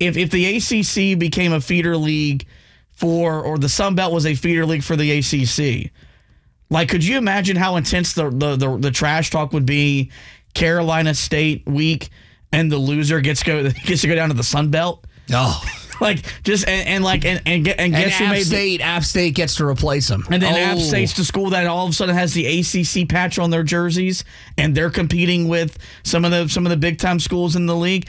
if the ACC became a feeder league or the Sun Belt was a feeder league for the ACC, like, could you imagine how intense the trash talk would be? Carolina State week, and the loser gets to go down to the Sun Belt. Oh. Like, just and guess who made App State gets to replace them. And then App State's the school that all of a sudden has the ACC patch on their jerseys, and they're competing with some of the big time schools in the league.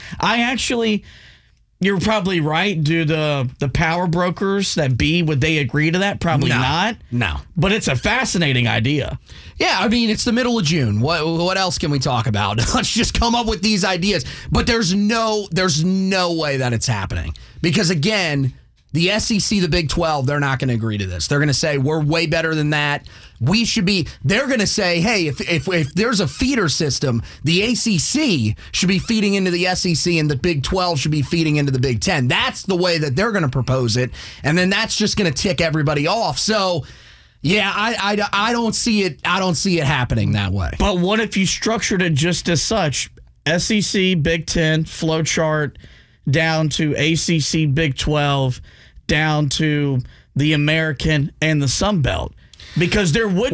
You're probably right. Do the power brokers would they agree to that? Probably not. No. But it's a fascinating idea. Yeah, I mean, it's the middle of June. What else can we talk about? Let's just come up with these ideas. But there's no way that it's happening. Because, again, the SEC, the Big 12, they're not going to agree to this. They're going to say, we're way better than that. They're going to say, hey, if there's a feeder system, the ACC should be feeding into the SEC and the Big 12 should be feeding into the Big 10. That's the way that they're going to propose it. And then that's just going to tick everybody off. So, yeah, I don't see it happening that way. But what if you structured it just as such? SEC, Big 10, flow chart, down to ACC, Big 12, down to the American and the Sun Belt. Because there would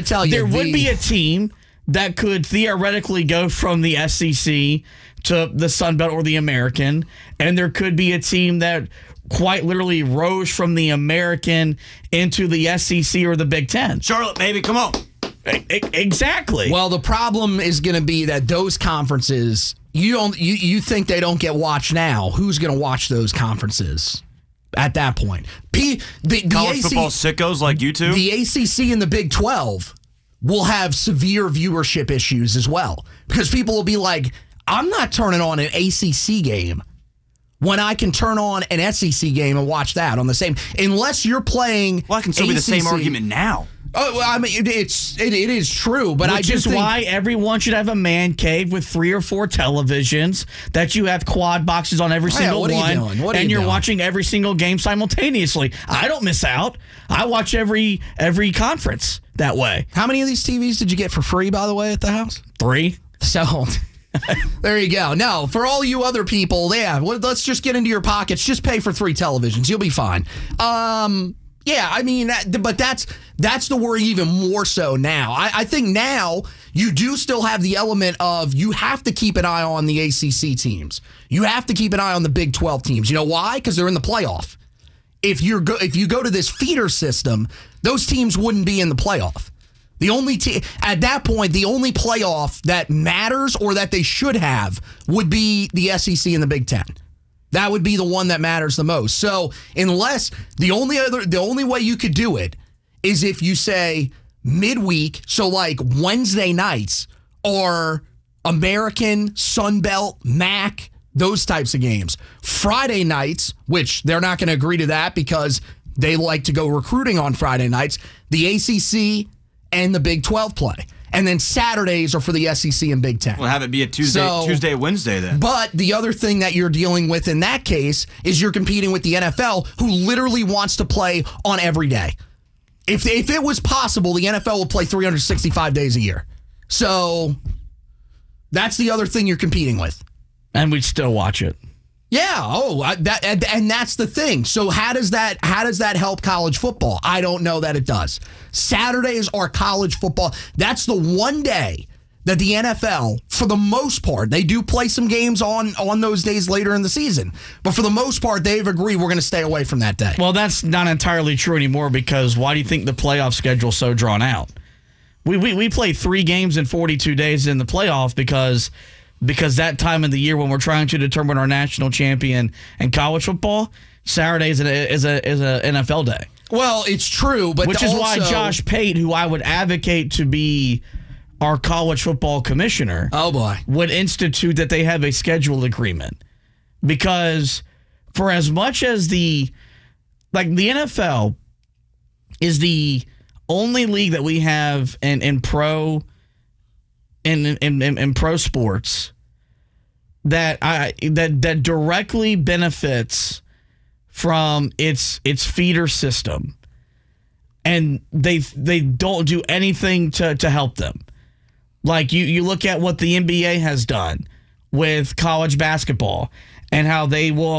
be a team that could theoretically go from the SEC to the Sun Belt or the American, and there could be a team that quite literally rose from the American into the SEC or the Big Ten. Charlotte, baby, come on. Exactly. Well, the problem is going to be that those conferences, you think they don't get watched now. Who's going to watch those conferences at that point? College football sickos like you two? The ACC and the Big 12 will have severe viewership issues as well. Because people will be like, I'm not turning on an ACC game when I can turn on an SEC game and watch that on the same. Unless you're playing. Well, I can still be the same argument now. Oh, well, I mean, it is true, but Which is why everyone should have a man cave with 3 or 4 televisions that you have quad boxes on every single one, and you're watching every single game simultaneously. I don't miss out. I watch every conference that way. How many of these TVs did you get for free, by the way, at the house? 3. So there you go. No, for all you other people, let's just get into your pockets. Just pay for 3 televisions. You'll be fine. Yeah, I mean, but that's the worry even more so now. I think now you do still have the element of you have to keep an eye on the ACC teams. You have to keep an eye on the Big 12 teams. You know why? Because they're in the playoff. If you go to this feeder system, those teams wouldn't be in the playoff. At that point, the only playoff that matters or that they should have would be the SEC and the Big 10. That would be the one that matters the most. So unless the only way you could do it is if you say midweek, so like Wednesday nights or American, Sun Belt, MAC, those types of games. Friday nights, which they're not going to agree to that because they like to go recruiting on Friday nights, the ACC and the Big 12 play. And then Saturdays are for the SEC and Big 10. We'll have it be a Tuesday, Wednesday then. But the other thing that you're dealing with in that case is you're competing with the NFL, who literally wants to play on every day. If it was possible, the NFL would play 365 days a year. So that's the other thing you're competing with. And we'd still watch it. Yeah. And that's the thing. So how does that help college football? I don't know that it does. Saturdays are college football. That's the one day that the NFL, for the most part, they do play some games on those days later in the season. But for the most part, they've agreed we're going to stay away from that day. Well, that's not entirely true anymore because why do you think the playoff schedule's so drawn out? We play 3 games in 42 days in the playoff because that time of the year when we're trying to determine our national champion in college football, Saturday is a NFL day. Well, it's true, but which is why Josh Pate, who I would advocate to be our college football commissioner, would institute that they have a schedule agreement. Because for as much as the NFL is the only league that we have in pro sports that directly benefits from its feeder system, and they don't do anything to help them. Like you look at what the NBA has done with college basketball and how they will